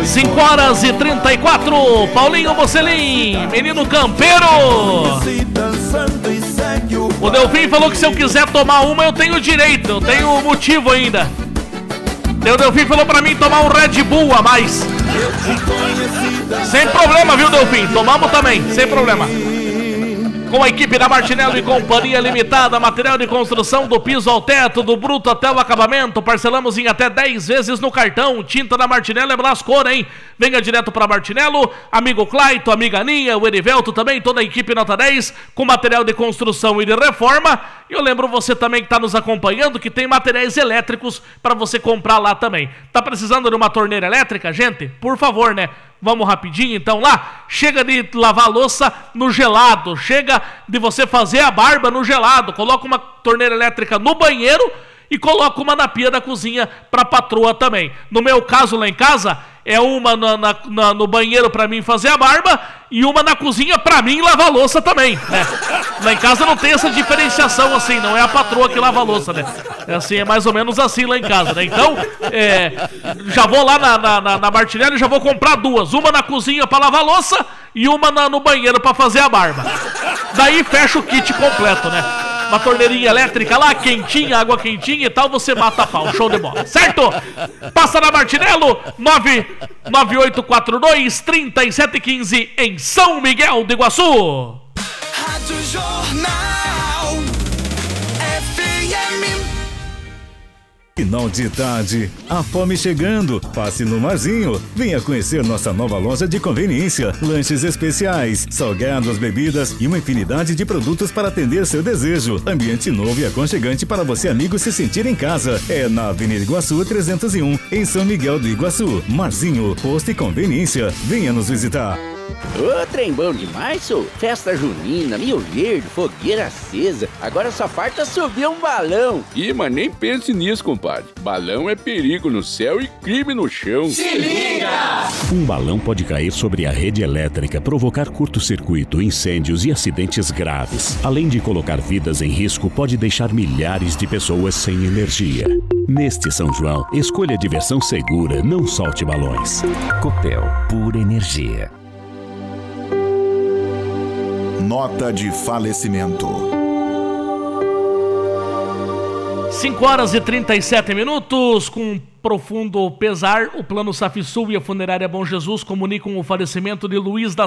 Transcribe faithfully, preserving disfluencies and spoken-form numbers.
cinco horas e trinta e quatro. Paulinho Mocelin, menino campeiro. O Delfim falou que se eu quiser tomar uma, eu tenho direito, eu tenho motivo ainda. O Delfim falou pra mim tomar um Red Bull a mais. Sem problema, viu, Delfim? Tomamos também, sem problema. Com a equipe da Martinello e Companhia Limitada, material de construção do piso ao teto, do bruto até o acabamento, parcelamos em até dez vezes no cartão. Tinta da Martinello é Blascor, hein? Venha direto para Martinello, amigo Claito, amiga Aninha, o Erivelto também, toda a equipe nota dez, com material de construção e de reforma. E eu lembro você também que está nos acompanhando, que tem materiais elétricos para você comprar lá também. Tá precisando de uma torneira elétrica, gente? Por favor, né? Vamos rapidinho então lá, chega de lavar a louça no gelado, chega de você fazer a barba no gelado, coloca uma torneira elétrica no banheiro e coloca uma na pia da cozinha para patroa também. No meu caso lá em casa, é uma na, na, na, no banheiro para mim fazer a barba e uma na cozinha para mim lavar a louça também, né? Lá em casa não tem essa diferenciação assim, não é a patroa que lava a louça, né? É assim, é mais ou menos assim lá em casa, né? Então, é, já vou lá na, na, na, na Martinello e já vou comprar duas. Uma na cozinha para lavar a louça e uma na, no banheiro para fazer a barba. Daí fecha o kit completo, né? Uma torneirinha elétrica lá, quentinha, água quentinha e tal, você mata a pau, show de bola, certo? Passa na Martinello, nove nove oito quatro dois, três sete um cinco, em São Miguel do Iguaçu. Rádio Jornal F M. Final de tarde, a fome chegando, passe no Marzinho, venha conhecer nossa nova loja de conveniência, lanches especiais, salgados, bebidas e uma infinidade de produtos para atender seu desejo. Ambiente novo e aconchegante para você, amigo, se sentir em casa. É na Avenida Iguaçu trezentos e um, em São Miguel do Iguaçu. Marzinho, posto e conveniência, venha nos visitar. Ô, trem bom demais, sou. Festa junina, Rio Verde, fogueira acesa. Agora só falta subir um balão. Ih, mas nem pense nisso, compadre. Balão é perigo no céu e crime no chão. Se liga! Um balão pode cair sobre a rede elétrica, provocar curto-circuito, incêndios e acidentes graves. Além de colocar vidas em risco, pode deixar milhares de pessoas sem energia. Neste São João, escolha a diversão segura, não solte balões. Copel, pura energia. Nota de falecimento. cinco horas e trinta e sete minutos, com profundo pesar, o Plano Safisul e a Funerária Bom Jesus comunicam o falecimento de Luiz da